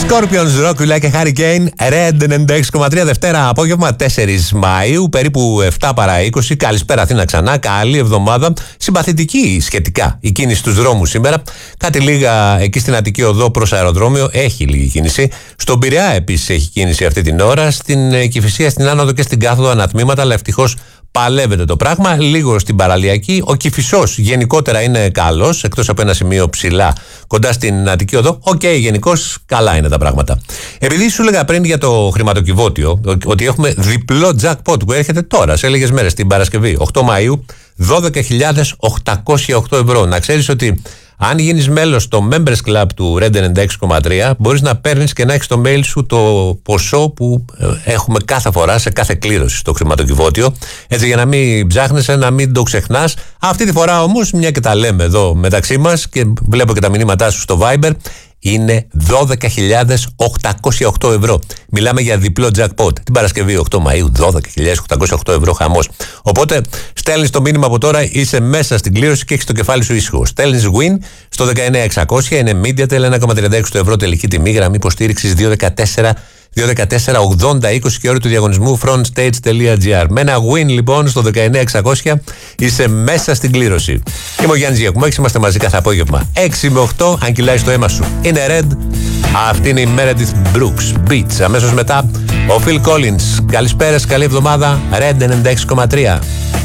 Scorpions, Rock, και Hurricane, Red 96,3, Δευτέρα απόγευμα 4 Μαΐου, περίπου 7 παρά 20. Καλησπέρα Αθήνα ξανά, καλή εβδομάδα. Συμπαθητική σχετικά η κίνηση στους δρόμους σήμερα. Κάτι λίγα εκεί στην Αττική Οδό προς αεροδρόμιο, έχει λίγη κίνηση. Στον Πειραιά επίσης έχει κίνηση αυτή την ώρα. Στην Κηφισία, στην Άνοδο και στην Κάθοδο ανατμήματα, αλλά ευτυχώς παλεύεται το πράγμα. Λίγο στην παραλιακή. Ο Κηφισός γενικότερα είναι καλός, εκτός από ένα σημείο ψηλά κοντά στην Αττική Οδό. Γενικώς καλά είναι τα πράγματα. Επειδή σου έλεγα πριν για το χρηματοκιβώτιο, ότι έχουμε διπλό jackpot που έρχεται τώρα σε λίγες μέρες, την Παρασκευή, 8 Μαΐου, 12.808 ευρώ. Να ξέρεις ότι αν γίνεις μέλος στο Members Club του Red 96,3, μπορείς να παίρνεις και να έχεις στο mail σου το ποσό που έχουμε κάθε φορά σε κάθε κλήρωση στο χρηματοκιβώτιο. Έτσι, για να μην ψάχνεσαι, να μην το ξεχνάς. Αυτή τη φορά όμως, μια και τα λέμε εδώ μεταξύ μας και βλέπω και τα μηνύματά σου στο Viber, είναι 12.808 ευρώ. Μιλάμε για διπλό jackpot. Την Παρασκευή 8 Μαΐου, 12.808 ευρώ, χαμός. Οπότε στέλνεις το μήνυμα από τώρα, είσαι μέσα στην κλήρωση και έχεις το κεφάλι σου ήσυχο. Στέλνεις win στο 19600, είναι Mediatel 1,36 ευρώ τελική τιμή, γραμμή υποστήριξης 214-80-20 και όροι του διαγωνισμού frontstage.gr. Με ένα win λοιπόν στο 19600 είσαι μέσα στην κλήρωση. Είμαι ο Γιάννης Γιακουμάκης, είμαστε μαζί κάθε απόγευμα 6 με 8, αν κυλάει το αίμα σου. Είναι Red, αυτή είναι η Meredith Brooks Beats. Αμέσως μετά ο Phil Collins. Καλησπέρα, καλή εβδομάδα, Red 96,3.